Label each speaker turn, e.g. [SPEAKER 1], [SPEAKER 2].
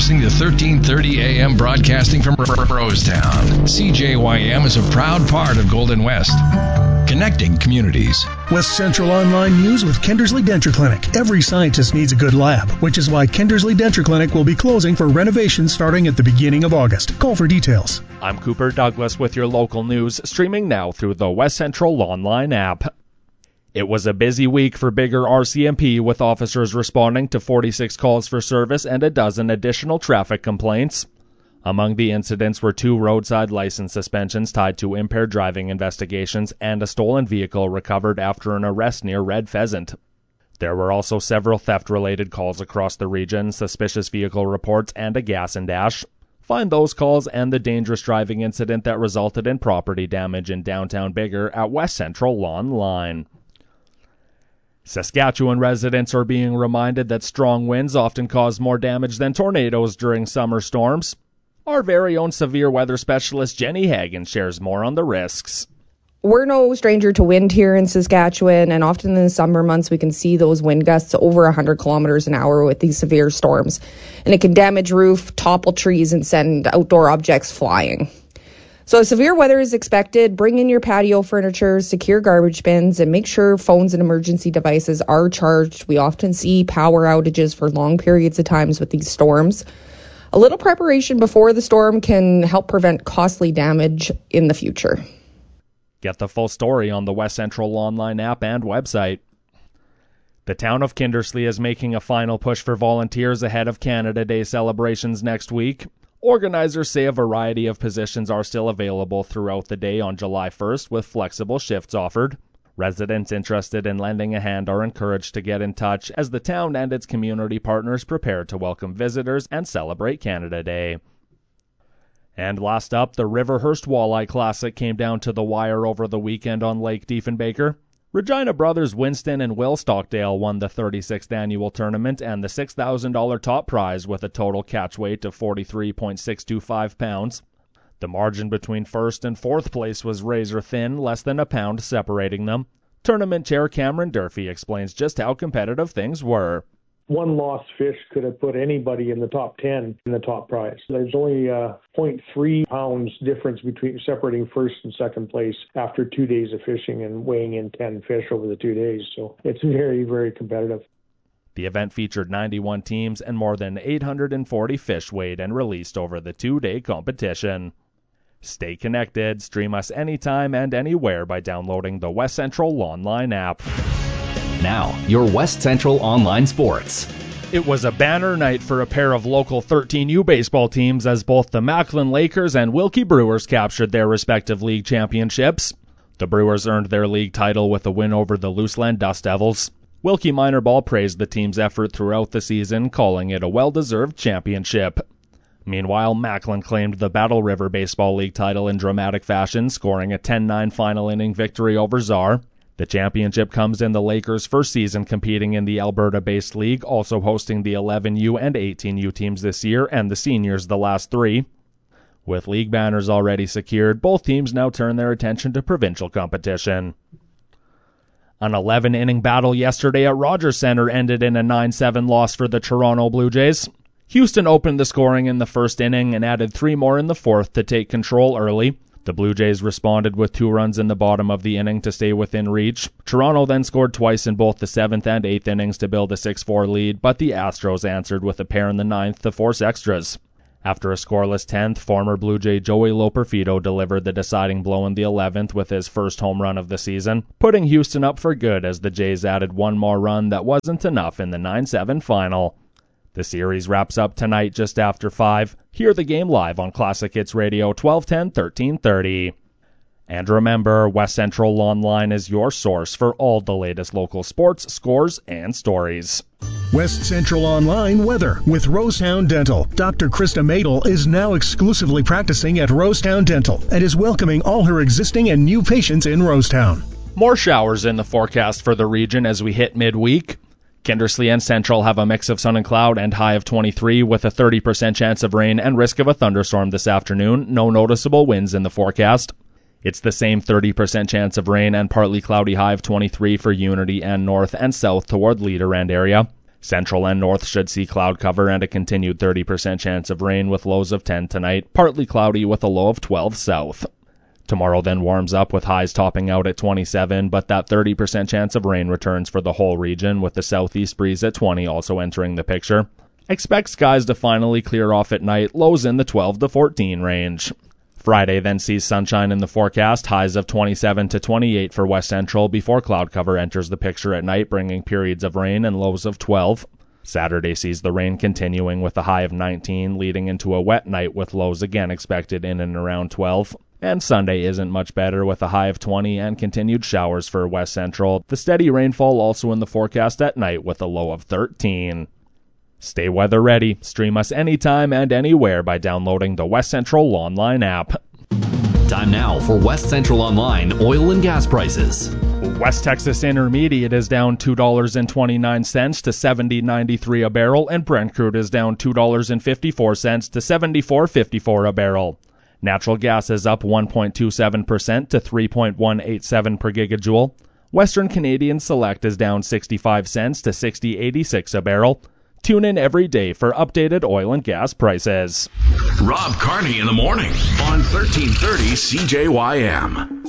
[SPEAKER 1] listening to 1330 AM broadcasting from Rosetown. CJYM is a proud part of Golden West, connecting communities.
[SPEAKER 2] West Central Online News with Kindersley Denture Clinic. Every scientist needs a good lab, which is why Kindersley Denture Clinic will be closing for renovation starting at the beginning of August. Call for details.
[SPEAKER 3] I'm Cooper Douglas with your local news, streaming now through the West Central Online app. It was a busy week for Biggar RCMP, with officers responding to 46 calls for service and a dozen additional traffic complaints. Among the incidents were 2 roadside license suspensions tied to impaired driving investigations and a stolen vehicle recovered after an arrest near Red Pheasant. There were also several theft-related calls across the region, suspicious vehicle reports, and a gas and dash. Find those calls and the dangerous driving incident that resulted in property damage in downtown Biggar at West Central Online. Saskatchewan residents are being reminded that strong winds often cause more damage than tornadoes during summer storms. Our very own severe weather specialist Jenny Hagen shares more on the risks.
[SPEAKER 4] We're no stranger to wind here in Saskatchewan, and often in the summer months we can see those wind gusts over 100 kilometers an hour with these severe storms. And it can damage roof, topple trees, and send outdoor objects flying. So severe weather is expected. Bring in your patio furniture, secure garbage bins, and make sure phones and emergency devices are charged. We often see power outages for long periods of times with these storms. A little preparation before the storm can help prevent costly damage in the future.
[SPEAKER 3] Get the full story on the West Central Online app and website. The town of Kindersley is making a final push for volunteers ahead of Canada Day celebrations next week. Organizers say a variety of positions are still available throughout the day on July 1st, with flexible shifts offered. Residents interested in lending a hand are encouraged to get in touch as the town and its community partners prepare to welcome visitors and celebrate Canada Day. And last up, the Riverhurst Walleye Classic came down to the wire over the weekend on Lake Diefenbaker. Regina brothers Winston and Will Stockdale won the 36th annual tournament and the $6,000 top prize with a total catch weight of 43.625 pounds. The margin between first and fourth place was razor thin, less than a pound separating them. Tournament chair Cameron Durfee explains just how competitive things were.
[SPEAKER 5] One lost fish could have put anybody in the top 10 in the top prize. There's only 0.3 pounds difference between separating first and second place after 2 days of fishing and weighing in 10 fish over the 2 days. So it's very, very competitive.
[SPEAKER 3] The event featured 91 teams and more than 840 fish weighed and released over the 2-day competition. Stay connected. Stream us anytime and anywhere by downloading the West Central Online app.
[SPEAKER 6] Now, your West Central Online Sports.
[SPEAKER 3] It was a banner night for a pair of local 13U baseball teams as both the Macklin Lakers and Wilkie Brewers captured their respective league championships. The Brewers earned their league title with a win over the Luseland Dust Devils. Wilkie Minor Ball praised the team's effort throughout the season, calling it a well-deserved championship. Meanwhile, Macklin claimed the Battle River Baseball League title in dramatic fashion, scoring a 10-9 final inning victory over Czar. The championship comes in the Lakers' first season competing in the Alberta-based league, also hosting the 11U and 18U teams this year and the seniors the last 3. With league banners already secured, both teams now turn their attention to provincial competition. An 11-inning battle yesterday at Rogers Centre ended in a 9-7 loss for the Toronto Blue Jays. Houston opened the scoring in the first inning and added 3 more in the fourth to take control early. The Blue Jays responded with 2 runs in the bottom of the inning to stay within reach. Toronto then scored twice in both the 7th and 8th innings to build a 6-4 lead, but the Astros answered with a pair in the 9th to force extras. After a scoreless 10th, former Blue Jay Joey Loperfido delivered the deciding blow in the 11th with his first home run of the season, putting Houston up for good as the Jays added 1 more run that wasn't enough in the 9-7 final. The series wraps up tonight just after 5. Hear the game live on Classic Hits Radio 1210, 1330. And remember, West Central Online is your source for all the latest local sports, scores, and stories.
[SPEAKER 2] West Central Online weather with Rosetown Dental. Dr. Krista Madel is now exclusively practicing at Rosetown Dental and is welcoming all her existing and new patients in Rosetown.
[SPEAKER 3] More showers in the forecast for the region as we hit midweek. Kindersley and Central have a mix of sun and cloud and high of 23 with a 30% chance of rain and risk of a thunderstorm this afternoon. No noticeable winds in the forecast. It's the same 30% chance of rain and partly cloudy high of 23 for Unity and north and south toward Leader End area. Central and north should see cloud cover and a continued 30% chance of rain with lows of 10 tonight, partly cloudy with a low of 12 south. Tomorrow then warms up with highs topping out at 27, but that 30% chance of rain returns for the whole region with the southeast breeze at 20 also entering the picture. Expect skies to finally clear off at night, lows in the 12 to 14 range. Friday then sees sunshine in the forecast, highs of 27 to 28 for west central before cloud cover enters the picture at night, bringing periods of rain and lows of 12. Saturday sees the rain continuing with a high of 19, leading into a wet night with lows again expected in and around 12. And Sunday isn't much better with a high of 20 and continued showers for west central. The steady rainfall also in the forecast at night with a low of 13. Stay weather ready. Stream us anytime and anywhere by downloading the West Central Online app.
[SPEAKER 6] Time now for West Central Online oil and gas prices.
[SPEAKER 3] West Texas Intermediate is down $2.29 to $70.93 a barrel, and Brent crude is down $2.54 to $74.54 a barrel. Natural gas is up 1.27% to 3.187 per gigajoule. Western Canadian Select is down 65 cents to 60.86 a barrel. Tune in every day for updated oil and gas prices.
[SPEAKER 1] Rob Carney in the morning on 1330 CJYM.